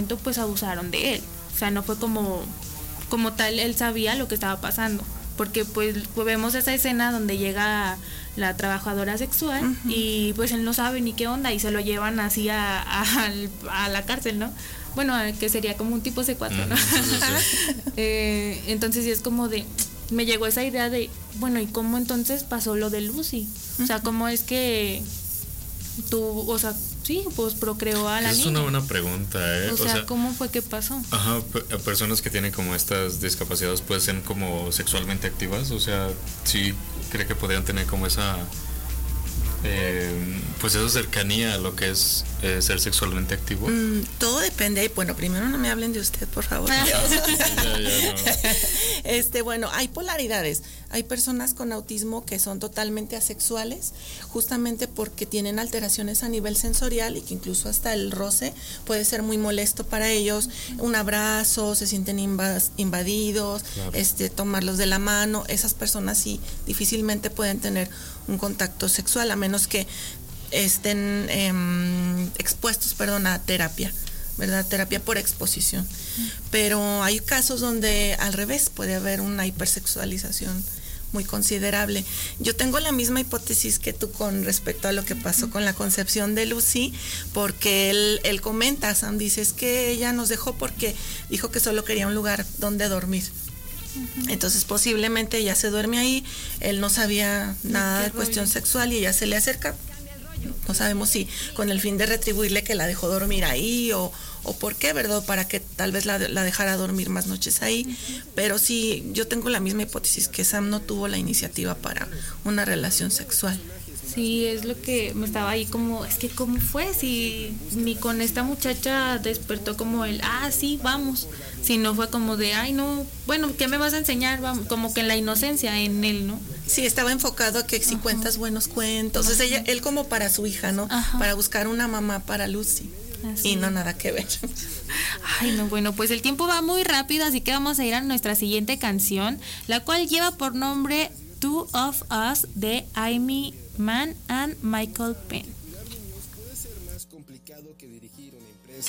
momento pues abusaron de él. O sea, no fue como tal, él sabía lo que estaba pasando, porque pues vemos esa escena donde llega la trabajadora sexual y pues él no sabe ni qué onda y se lo llevan así a la cárcel, ¿no? Bueno, que sería como un tipo C4, ¿no? Entonces sí es como de, me llegó esa idea de, bueno, ¿y cómo entonces pasó lo de Lucy? O sea, ¿cómo es que tú, o sea, sí, pues procreó a la niña? Es una buena pregunta, O sea, ¿cómo fue que pasó? Ajá, personas que tienen como estas discapacidades pueden ser como sexualmente activas, o sea, sí cree que podrían tener como esa pues esa cercanía a lo que es ser sexualmente activo. Todo depende. Bueno, primero no me hablen de usted, por favor. No. Bueno, hay polaridades. Hay personas con autismo que son totalmente asexuales, justamente porque tienen alteraciones a nivel sensorial y que incluso hasta el roce puede ser muy molesto para ellos. Un abrazo, se sienten invadidos, claro. Tomarlos de la mano. Esas personas sí difícilmente pueden tener un contacto sexual, a menos que estén expuestos, a terapia, ¿verdad? Terapia por exposición. Pero hay casos donde al revés puede haber una hipersexualización muy considerable. Yo tengo la misma hipótesis que tú con respecto a lo que pasó con la concepción de Lucy, porque él comenta, Sam dice, es que ella nos dejó porque dijo que solo quería un lugar donde dormir. Entonces posiblemente ella se duerme ahí, él no sabía nada de cuestión sexual y ella se le acerca, no sabemos si con el fin de retribuirle que la dejó dormir ahí o por qué, ¿verdad? Para que tal vez la dejara dormir más noches ahí, pero sí, yo tengo la misma hipótesis que Sam no tuvo la iniciativa para una relación sexual. Sí, es lo que me estaba ahí como, es que ¿cómo fue? Si ni con esta muchacha despertó como el, sí, vamos. Si no fue como de, ay, no, bueno, ¿qué me vas a enseñar? Vamos, como que en la inocencia en él, ¿no? Sí, estaba enfocado a que si cuentas buenos cuentos. Entonces él como para su hija, ¿no? Para buscar una mamá para Lucy. Así. Y no nada que ver. Ay, no, bueno, pues el tiempo va muy rápido, así que vamos a ir a nuestra siguiente canción, la cual lleva por nombre Two of Us de Aimee Mann and Michael Penn. Puede ser más complicado que dirigir una